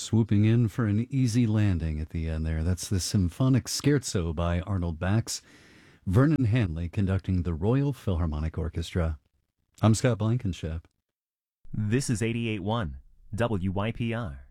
swooping in for an easy landing at the end there. That's the Symphonic Scherzo by Arnold Bax. Vernon Hanley conducting the Royal Philharmonic Orchestra. I'm Scott Blankenship. This is 88.1 WYPR.